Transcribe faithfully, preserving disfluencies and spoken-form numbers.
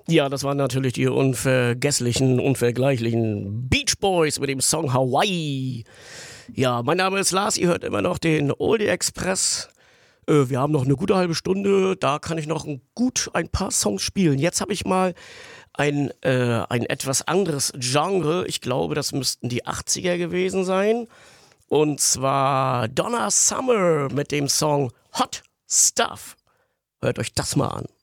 Ja, das waren natürlich die unvergesslichen, unvergleichlichen Beach Boys mit dem Song Hawaii. Ja, mein Name ist Lars, ihr hört immer noch den Oldie Express. Äh, wir haben noch eine gute halbe Stunde, da kann ich noch ein, gut ein paar Songs spielen. Jetzt habe ich mal ein, äh, ein etwas anderes Genre. Ich glaube, das müssten die achtziger gewesen sein. Und zwar Donna Summer mit dem Song Hot Stuff. Hört euch das mal an.